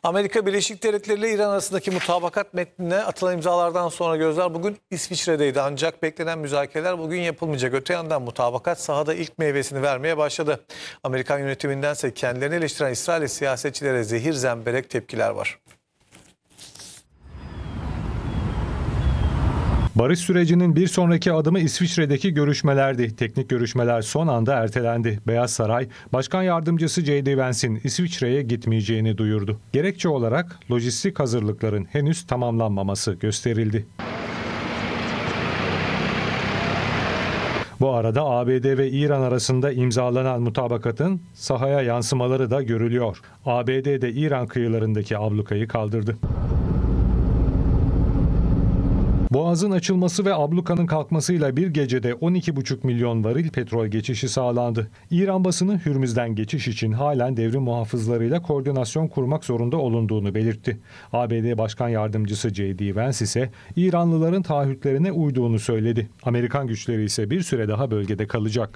Amerika Birleşik Devletleri ile İran arasındaki mutabakat metnine atılan imzalardan sonra gözler bugün İsviçre'deydi. Ancak beklenen müzakereler bugün yapılmayacak. Öte yandan mutabakat sahada ilk meyvesini vermeye başladı. Amerikan yönetimindense kendilerini eleştiren İsrail siyasetçilere zehir zemberek tepkiler var. Barış sürecinin bir sonraki adımı İsviçre'deki görüşmelerdi. Teknik görüşmeler son anda ertelendi. Beyaz Saray, Başkan Yardımcısı J.D. Vance'in İsviçre'ye gitmeyeceğini duyurdu. Gerekçe olarak lojistik hazırlıkların henüz tamamlanmaması gösterildi. Bu arada ABD ve İran arasında imzalanan mutabakatın sahaya yansımaları da görülüyor. ABD de İran kıyılarındaki ablukayı kaldırdı. Boğazın açılması ve ablukanın kalkmasıyla bir gecede 12,5 milyon varil petrol geçişi sağlandı. İran basını Hürmüz'den geçiş için halen devrim muhafızlarıyla koordinasyon kurmak zorunda olunduğunu belirtti. ABD Başkan Yardımcısı J.D. Vance ise İranlıların taahhütlerine uyduğunu söyledi. Amerikan güçleri ise bir süre daha bölgede kalacak.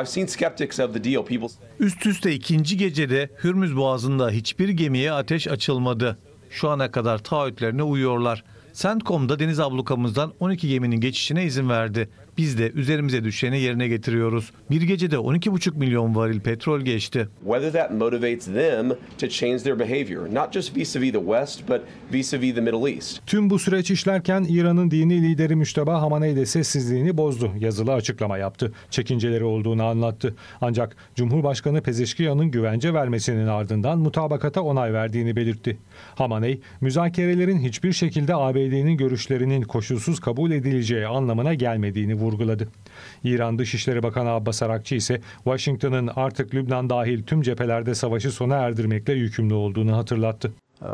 Üst üste ikinci gecede Hürmüz Boğazı'nda hiçbir gemiye ateş açılmadı. Şu ana kadar taahhütlerine uyuyorlar. CENTCOM'da deniz ablukamızdan 12 geminin geçişine izin verdi. Biz de üzerimize düşeni yerine getiriyoruz. Bir gecede 12,5 milyon varil petrol geçti. Tüm bu süreç işlerken İran'ın dini lideri Müşteba Hamaney de sessizliğini bozdu. Yazılı açıklama yaptı. Çekinceleri olduğunu anlattı. Ancak Cumhurbaşkanı Pezeşkiyan'ın güvence vermesinin ardından mutabakata onay verdiğini belirtti. Hamaney, müzakerelerin hiçbir şekilde ABD'nin görüşlerinin koşulsuz kabul edileceği anlamına gelmediğini vurguladı. İran Dışişleri Bakanı Abbas Arakçı ise Washington'ın artık Lübnan dahil tüm cephelerde savaşı sona erdirmekle yükümlü olduğunu hatırlattı.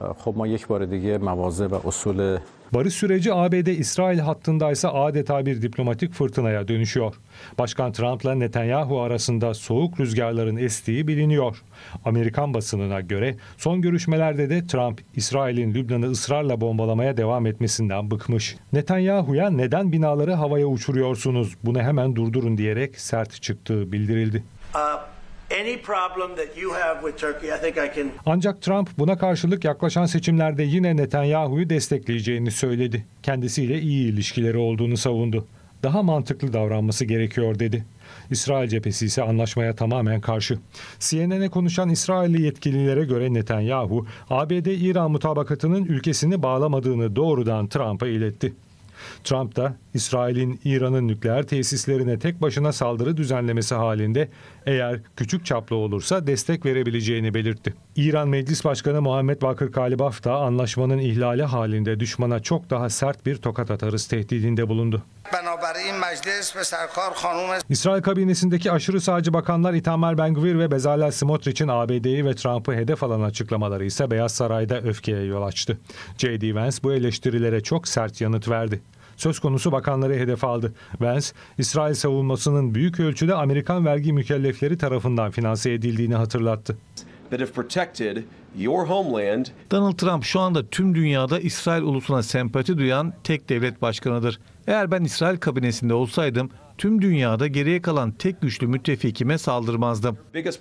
Barış süreci ABD-İsrail hattındaysa adeta bir diplomatik fırtınaya dönüşüyor. Başkan Trump'la Netanyahu arasında soğuk rüzgarların estiği biliniyor. Amerikan basınına göre son görüşmelerde de Trump, İsrail'in Lübnan'ı ısrarla bombalamaya devam etmesinden bıkmış. Netanyahu'ya neden binaları havaya uçuruyorsunuz, bunu hemen durdurun diyerek sert çıktığı bildirildi. Ancak Trump buna karşılık yaklaşan seçimlerde yine Netanyahu'yu destekleyeceğini söyledi. Kendisiyle iyi ilişkileri olduğunu savundu. Daha mantıklı davranması gerekiyor dedi. İsrail cephesi ise anlaşmaya tamamen karşı. CNN'e konuşan İsrailli yetkililere göre Netanyahu, ABD-İran mutabakatının ülkesini bağlamadığını doğrudan Trump'a iletti. Trump da İsrail'in İran'ın nükleer tesislerine tek başına saldırı düzenlemesi halinde eğer küçük çaplı olursa destek verebileceğini belirtti. İran Meclis Başkanı Muhammed Bakır Kalibaf da anlaşmanın ihlali halinde düşmana çok daha sert bir tokat atarız tehdidinde bulundu. İsrail kabinesindeki aşırı sağcı bakanlar Itamar Ben-Gvir ve Bezalel Smotrich'in ABD'yi ve Trump'ı hedef alan açıklamaları ise Beyaz Saray'da öfkeye yol açtı. J.D. Vance bu eleştirilere çok sert yanıt verdi. Söz konusu bakanları hedef aldı. Vance, İsrail savunmasının büyük ölçüde Amerikan vergi mükellefleri tarafından finanse edildiğini hatırlattı. Donald Trump şu anda tüm dünyada İsrail ulusuna sempati duyan tek devlet başkanıdır. Eğer ben İsrail kabinesinde olsaydım tüm dünyada geriye kalan tek güçlü müttefikime saldırmazdım.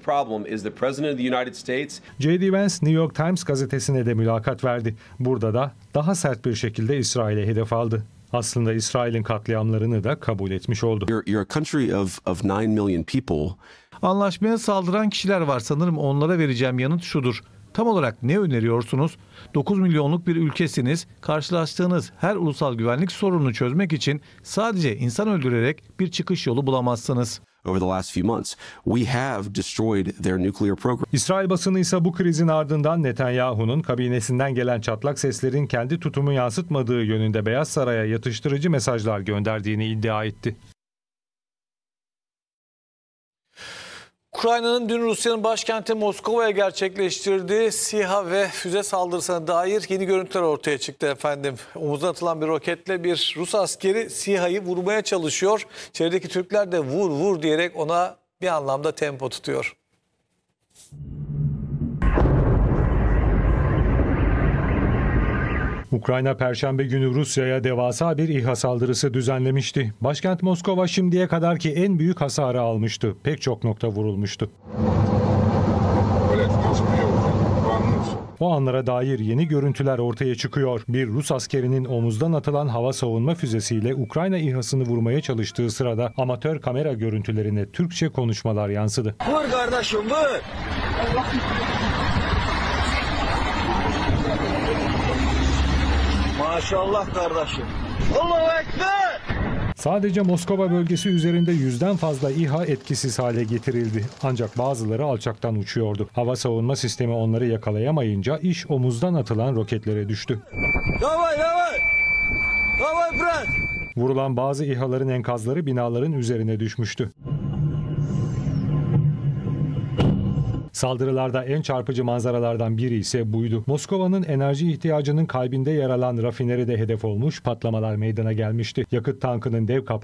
J.D. Vance New York Times gazetesine de mülakat verdi. Burada da daha sert bir şekilde İsrail'e hedef aldı. Aslında İsrail'in katliamlarını da kabul etmiş oldu. Anlaşmaya saldıran kişiler var, sanırım onlara vereceğim yanıt şudur. Tam olarak ne öneriyorsunuz? 9 milyonluk bir ülkesiniz. Karşılaştığınız her ulusal güvenlik sorununu çözmek için sadece insan öldürerek bir çıkış yolu bulamazsınız. İsrail basını ise bu krizin ardından Netanyahu'nun kabinesinden gelen çatlak seslerin kendi tutumu yansıtmadığı yönünde Beyaz Saray'a yatıştırıcı mesajlar gönderdiğini iddia etti. Ukrayna'nın dün Rusya'nın başkenti Moskova'ya gerçekleştirdiği SİHA ve füze saldırısına dair yeni görüntüler ortaya çıktı efendim. Omuzdan atılan bir roketle bir Rus askeri SİHA'yı vurmaya çalışıyor. Çevredeki Türkler de vur vur diyerek ona bir anlamda tempo tutuyor. Ukrayna Perşembe günü Rusya'ya devasa bir İHA saldırısı düzenlemişti. Başkent Moskova şimdiye kadarki en büyük hasarı almıştı. Pek çok nokta vurulmuştu. O anlara dair yeni görüntüler ortaya çıkıyor. Bir Rus askerinin omuzdan atılan hava savunma füzesiyle Ukrayna İHA'sını vurmaya çalıştığı sırada amatör kamera görüntülerine Türkçe konuşmalar yansıdı. Vur kardeşim vur. Maşallah kardeşim. Allahu Ekber. Sadece Moskova bölgesi üzerinde 100'den fazla İHA etkisiz hale getirildi. Ancak bazıları alçaktan uçuyordu. Hava savunma sistemi onları yakalayamayınca iş omuzdan atılan roketlere düştü. Davay davay. Davay bırak. Vurulan bazı İHA'ların enkazları binaların üzerine düşmüştü. Saldırılarda en çarpıcı manzaralardan biri ise buydu. Moskova'nın enerji ihtiyacının kalbinde yer alan rafineri de hedef olmuş, patlamalar meydana gelmişti. Yakıt tankının dev kapağı